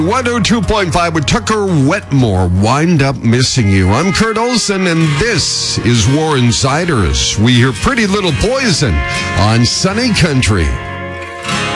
102.5 with Tucker Wetmore, Wind Up Missing You. I'm Kurt Olson, and this is War Insiders. We hear Pretty Little Poison on Sunny Country.